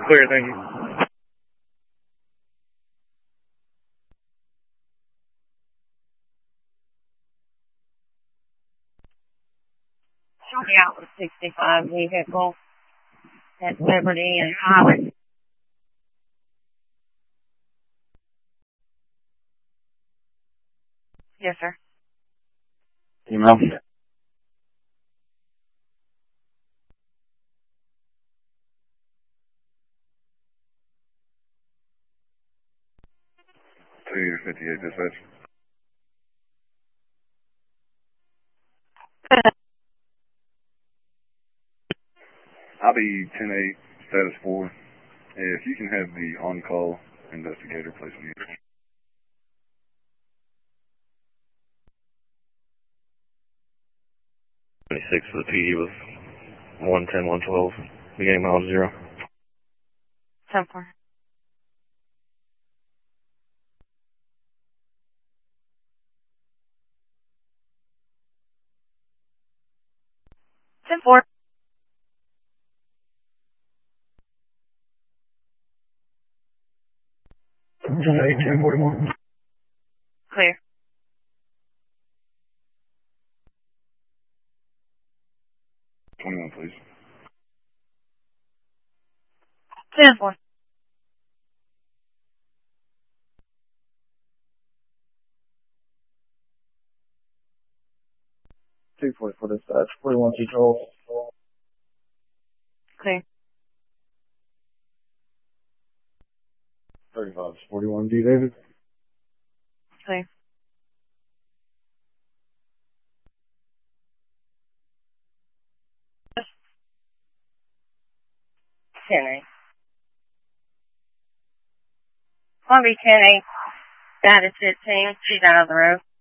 Clear, thank you. Shorty out with 65 vehicle at Liberty and Highway. Yes, sir. Email. To 58 dispatch. I'll be 10-8, status 4. If you can have the on-call investigator place mute. 26 for the PD was 110, 112, beginning miles 0. 10-4. Four. Tonight, 1041. Clear. 21, please. 10-4. For dispatch. 41 control. Clear. 35, 41 D, David. Clear. 10-8. Columbia 10-8. Status 15. She's out of the road.